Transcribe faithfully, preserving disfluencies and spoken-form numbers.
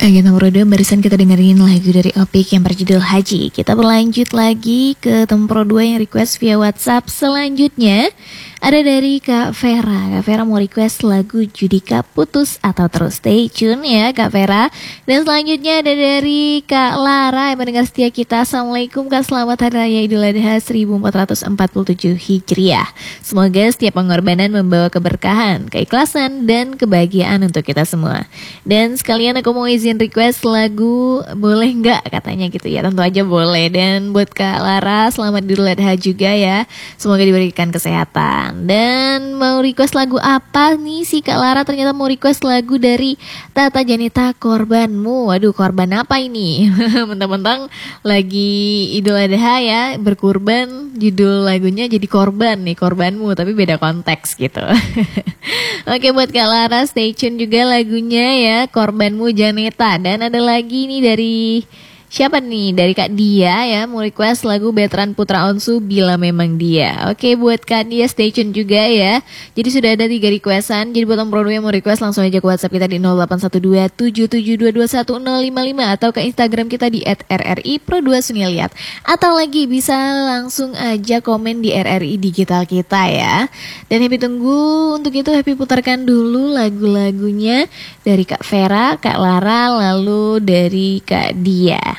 Oke, nomor dua barusan kita dengerin lagu dari Opik yang berjudul Haji. Kita berlanjut lagi ke tempro dua yang request via WhatsApp. Selanjutnya ada dari Kak Vera. Kak Vera mau request lagu Judika Putus atau Terus. Stay tune ya Kak Vera. Dan selanjutnya ada dari Kak Lara yang mendengar setia kita. Assalamualaikum Kak, selamat Hari Raya Idul Adha seribu empat ratus empat puluh tujuh Hijriah. Semoga setiap pengorbanan membawa keberkahan, keikhlasan, dan kebahagiaan untuk kita semua. Dan sekalian aku mau izin request lagu, boleh nggak katanya gitu ya. Tentu aja boleh. Dan buat Kak Lara, selamat Idul Adha juga ya, semoga diberikan kesehatan. Dan mau request lagu apa nih si Kak Lara? Ternyata mau request lagu dari Tata Janeta, Korbanmu. Waduh, korban apa ini? Mentang-mentang lagi Idul Adha ya, berkurban, judul lagunya jadi korban nih, Korbanmu, tapi beda konteks gitu. Oke, buat Kak Lara stay tune juga lagunya ya, Korbanmu Janeta. Dan ada lagi nih dari siapa nih? Dari Kak Dia ya, mau request lagu Veteran Putra Onsu, Bila Memang Dia. Oke, buat Kak Dia stay tune juga ya. Jadi sudah ada tiga requestan. Jadi buat Tempro dua yang mau request langsung aja ke WhatsApp kita di nol delapan satu dua tujuh tujuh dua dua satu nol lima lima atau ke Instagram kita di et r r i pro dua sunyaliat. Atau lagi bisa langsung aja komen di R R I Digital kita ya. Dan Happy tunggu untuk itu, Happy putarkan dulu lagu-lagunya dari Kak Vera, Kak Lara, lalu dari Kak Dia.